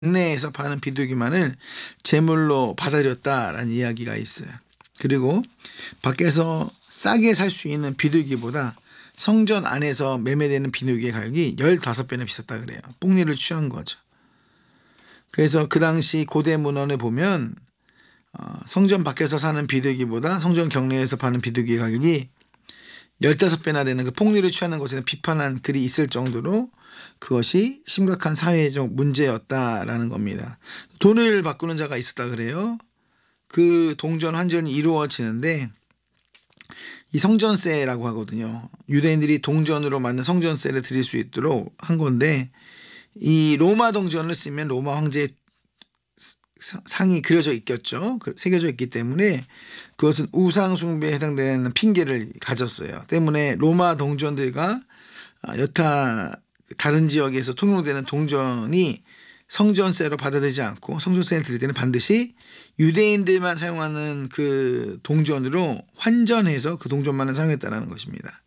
국내에서 파는 비둘기만을 제물로 받아들였다라는 이야기가 있어요. 그리고 밖에서 싸게 살 수 있는 비둘기보다 성전 안에서 매매되는 비둘기의 가격이 15배나 비쌌다 그래요. 뽕리를 취한 거죠. 그래서 그 당시 고대 문헌에 보면 성전 밖에서 사는 비둘기보다 성전 경내에서 파는 비둘기 가격이 15배나 되는 그 폭리를 취하는 것에 대한 비판한 글이 있을 정도로 그것이 심각한 사회적 문제였다라는 겁니다. 돈을 바꾸는 자가 있었다 그래요. 그 동전 환전이 이루어지는데 이 성전세라고 하거든요. 유대인들이 동전으로 만든 성전세를 드릴 수 있도록 한 건데 이 로마 동전을 쓰면 로마 황제의 상이 그려져 있겠죠. 새겨져 있기 때문에 그것은 우상 숭배에 해당되는 핑계를 가졌어요. 때문에 로마 동전들과 여타 다른 지역에서 통용되는 동전이 성전세로 받아들이지 않고 성전세를 드릴 때는 반드시 유대인들만 사용하는 그 동전으로 환전해서 그 동전만을 사용했다는 것입니다.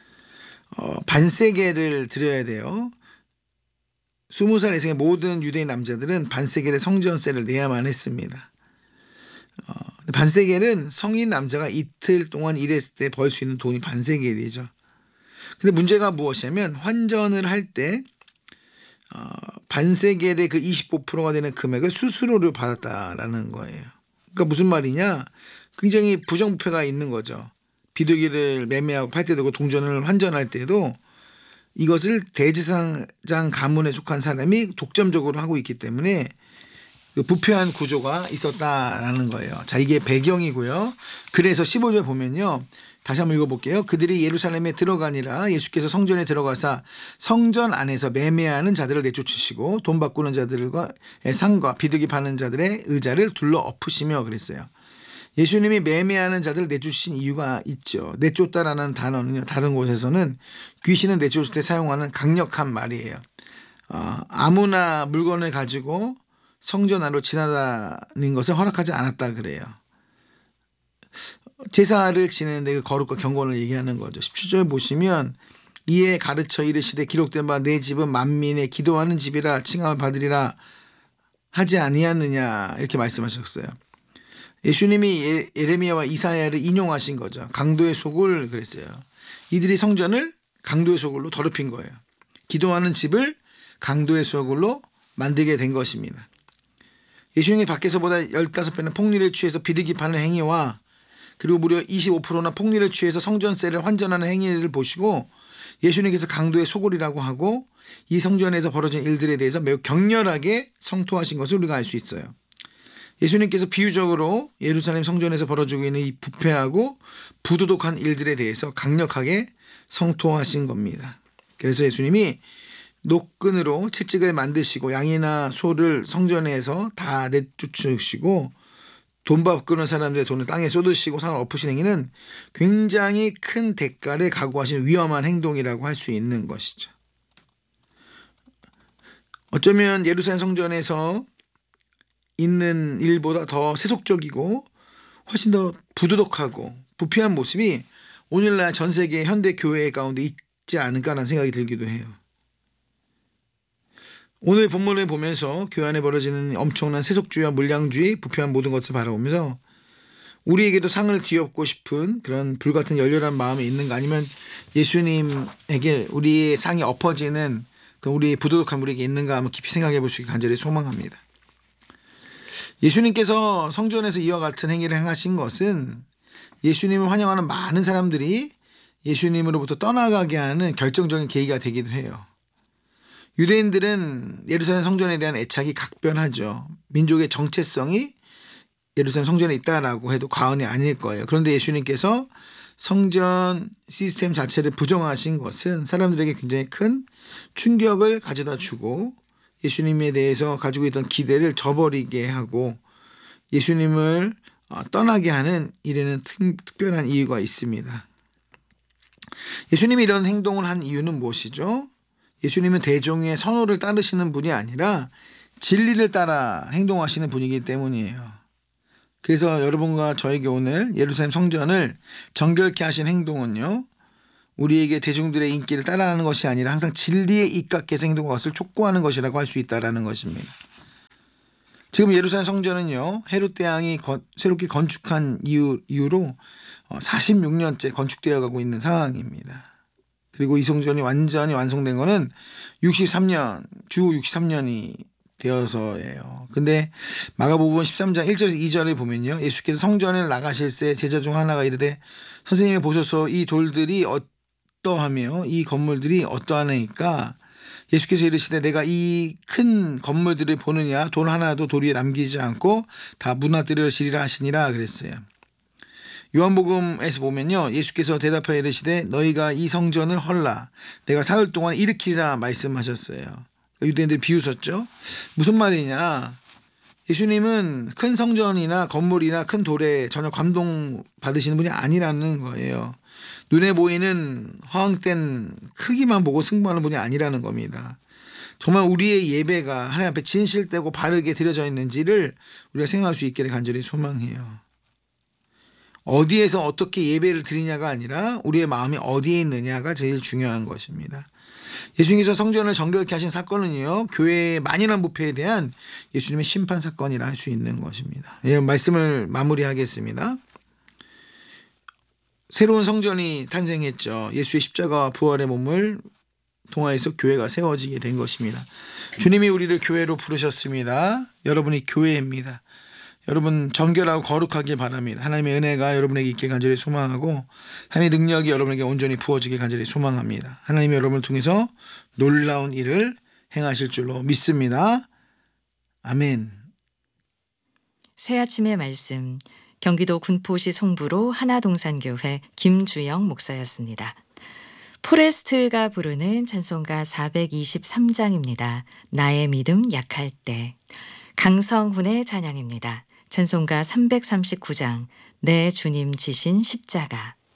반세계를 드려야 돼요. 20살 이상의 모든 유대인 남자들은 반세겔의 성전세를 내야만 했습니다. 반세겔은 성인 남자가 이틀 동안 일했을 때 벌 수 있는 돈이 반세겔이죠. 근데 문제가 무엇이냐면 환전을 할 때 반세겔의 그 25%가 되는 금액을 수수료를 받았다라는 거예요. 그러니까 무슨 말이냐? 굉장히 부정부패가 있는 거죠. 비둘기를 매매하고 팔 때도 동전을 환전할 때도 이것을 대제사장 가문에 속한 사람이 독점적으로 하고 있기 때문에 그 부패한 구조가 있었다라는 거예요. 자, 이게 배경이고요. 그래서 15절 보면요. 다시 한번 읽어볼게요. 그들이 예루살렘에 들어가니라 예수께서 성전에 들어가사 성전 안에서 매매하는 자들을 내쫓으시고 돈 바꾸는 자들과의 상과 비둘기 파는 자들의 의자를 둘러 엎으시며 그랬어요. 예수님이 매매하는 자들을 내쫓으신 이유가 있죠. 내쫓다라는 단어는요. 다른 곳에서는 귀신을 내쫓을 때 사용하는 강력한 말이에요. 아무나 물건을 가지고 성전 안으로 지나다니는 것을 허락하지 않았다 그래요. 제사를 지내는데 그 거룩과 경건을 얘기하는 거죠. 17절 보시면 이에 가르쳐 이르시되 기록된 바 내 집은 만민의 기도하는 집이라 칭함을 받으리라 하지 아니하느냐 이렇게 말씀하셨어요. 예수님이 예레미야와 이사야를 인용하신 거죠. 강도의 소굴 그랬어요. 이들이 성전을 강도의 소굴로 더럽힌 거예요. 기도하는 집을 강도의 소굴로 만들게 된 것입니다. 예수님이 밖에서보다 15배나 폭리를 취해서 비둘기 파는 행위와 그리고 무려 25%나 폭리를 취해서 성전세를 환전하는 행위를 보시고 예수님께서 강도의 소굴이라고 하고 이 성전에서 벌어진 일들에 대해서 매우 격렬하게 성토하신 것을 우리가 알 수 있어요. 예수님께서 비유적으로 예루살렘 성전에서 벌어지고 있는 이 부패하고 부도덕한 일들에 대해서 강력하게 성토하신 겁니다. 그래서 예수님이 노끈으로 채찍을 만드시고 양이나 소를 성전에서 다 내쫓으시고 돈 바꾸는 사람들의 돈을 땅에 쏟으시고 상을 엎으신 행위는 굉장히 큰 대가를 각오하신 위험한 행동이라고 할 수 있는 것이죠. 어쩌면 예루살렘 성전에서 있는 일보다 더 세속적이고 훨씬 더 부도덕하고 부패한 모습이 오늘날 전 세계 현대 교회 가운데 있지 않을까라는 생각이 들기도 해요. 오늘 본문을 보면서 교회 안에 벌어지는 엄청난 세속주의와 물량주의, 부패한 모든 것을 바라보면서 우리에게도 상을 뒤엎고 싶은 그런 불같은 열렬한 마음이 있는가 아니면 예수님에게 우리의 상이 엎어지는 우리의 부도덕한 우리에게 있는가 한번 깊이 생각해 볼 수 있게 간절히 소망합니다. 예수님께서 성전에서 이와 같은 행위를 행하신 것은 예수님을 환영하는 많은 사람들이 예수님으로부터 떠나가게 하는 결정적인 계기가 되기도 해요. 유대인들은 예루살렘 성전에 대한 애착이 각별하죠. 민족의 정체성이 예루살렘 성전에 있다라고 해도 과언이 아닐 거예요. 그런데 예수님께서 성전 시스템 자체를 부정하신 것은 사람들에게 굉장히 큰 충격을 가져다 주고 예수님에 대해서 가지고 있던 기대를 저버리게 하고 예수님을 떠나게 하는 일에는 특별한 이유가 있습니다. 예수님이 이런 행동을 한 이유는 무엇이죠? 예수님은 대종의 선호를 따르시는 분이 아니라 진리를 따라 행동하시는 분이기 때문이에요. 그래서 여러분과 저에게 오늘 예루살렘 성전을 정결케 하신 행동은요. 우리에게 대중들의 인기를 따라하는 것이 아니라 항상 진리에 입각해서 행동하는 것을 촉구하는 것이라고 할 수 있다는 것입니다. 지금 예루살렘 성전은요, 헤롯 대왕이 새롭게 건축한 이후로 46년째 건축되어 가고 있는 상황입니다. 그리고 이 성전이 완전히 완성된 거는 63년, 주 63년이 되어서예요. 근데 마가복음 13장 1절에서 2절에 보면요, 예수께서 성전을 나가실새 제자 중 하나가 이르되 선생님이 보소서 이 돌들이 어떠하며 이 건물들이 어떠하나이까. 예수께서 이르시되 내가 이 큰 건물들을 보느냐 돌 하나도 돌 위에 남기지 않고 다 무너뜨리리라 하시니라 그랬어요. 요한복음에서 보면요, 예수께서 대답하여 이르시되 너희가 이 성전을 헐라 내가 사흘 동안 일으키리라 말씀하셨어요. 유대인들이 비웃었죠. 무슨 말이냐, 예수님은 큰 성전이나 건물이나 큰 돌에 전혀 감동 받으시는 분이 아니라는 거예요. 눈에 보이는 허황된 크기만 보고 승부하는 분이 아니라는 겁니다. 정말 우리의 예배가 하나님 앞에 진실되고 바르게 드려져 있는지를 우리가 생각할 수 있기를 간절히 소망해요. 어디에서 어떻게 예배를 드리냐가 아니라 우리의 마음이 어디에 있느냐가 제일 중요한 것입니다. 예수님께서 성전을 정결케 하신 사건은요, 교회의 만연한 부패에 대한 예수님의 심판 사건이라 할 수 있는 것입니다. 예, 말씀을 마무리하겠습니다. 새로운 성전이 탄생했죠. 예수의 십자가와 부활의 몸을 통하여서 교회가 세워지게 된 것입니다. 주님이 우리를 교회로 부르셨습니다. 여러분이 교회입니다. 여러분 정결하고 거룩하길 바랍니다. 하나님의 은혜가 여러분에게 있게 간절히 소망하고 하나님의 능력이 여러분에게 온전히 부어지길 간절히 소망합니다. 하나님이 여러분을 통해서 놀라운 일을 행하실 줄로 믿습니다. 아멘. 새 아침의 말씀, 경기도 군포시 송부로 하나동산교회 김주영 목사였습니다. 포레스트가 부르는 찬송가 423장입니다. 나의 믿음 약할 때. 강성훈의 찬양입니다. 찬송가 339장 내 주님 지신 십자가.